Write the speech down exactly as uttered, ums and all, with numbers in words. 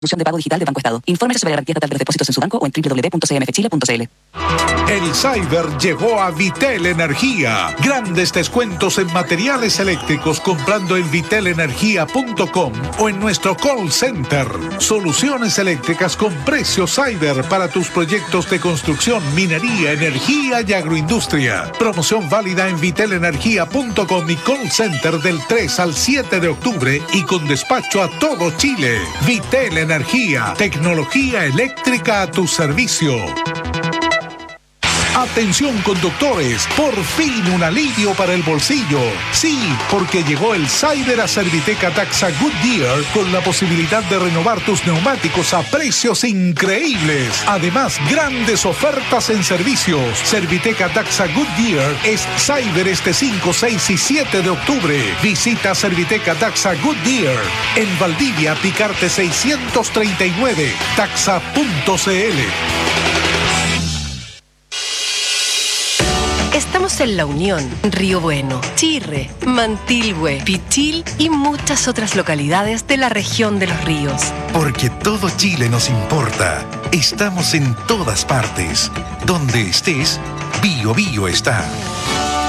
Solución de pago digital de Banco Estado. Infórmese sobre garantía estatal de los depósitos en su banco o en doble u doble u doble u punto c m f chile punto c l. El Cyber llegó a Vitel Energía. Grandes descuentos en materiales eléctricos comprando en vitel energía punto com o en nuestro call center. Soluciones eléctricas con precios Cyber para tus proyectos de construcción, minería, energía y agroindustria. Promoción válida en vitel energía punto com y call center del tres al siete de octubre y con despacho a todo Chile. Vitel Energía, tecnología eléctrica a tu servicio. Atención conductores, por fin un alivio para el bolsillo. Sí, porque llegó el Cyber a Serviteca Taxa Goodyear con la posibilidad de renovar tus neumáticos a precios increíbles. Además, grandes ofertas en servicios. Serviteca Taxa Goodyear es Cyber este cinco, seis y siete de octubre. Visita Serviteca Taxa Goodyear en Valdivia, Picarte seiscientos treinta y nueve, taxa punto c l. Estamos en La Unión, Río Bueno, Chirre, Mantilhue, Pichil y muchas otras localidades de la región de los ríos. Porque todo Chile nos importa. Estamos en todas partes. Donde estés, Bio Bio está.